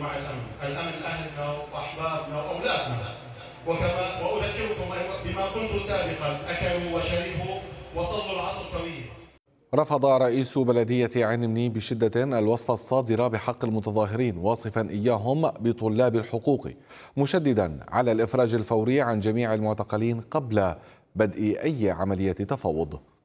مع الأمن أهلنا وأحبابنا وأولادنا. وكما وأذكركم بما قلت سابقا: أكلوا وشربوا وصلوا العصر سويا. رفض رئيس بلدية عين مني بشدة الوصف الصادر بحق المتظاهرين، واصفا إياهم بطلاب الحقوق، مشددا على الإفراج الفوري عن جميع المعتقلين قبل بدء أي عملية تفاوض.